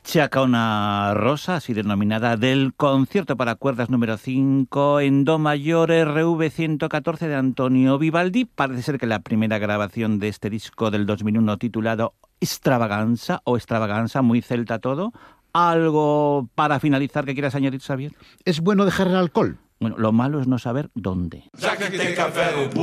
Chacona Rosa, así denominada, del concierto para cuerdas número 5 en do mayor RV 114 de Antonio Vivaldi. Parece ser que la primera grabación de este disco del 2001 titulado Extravaganza o Extravaganza, muy celta todo. ¿Algo para finalizar que quieras añadir, Xavier? ¿Es bueno dejar el alcohol? Bueno, lo malo es no saber dónde.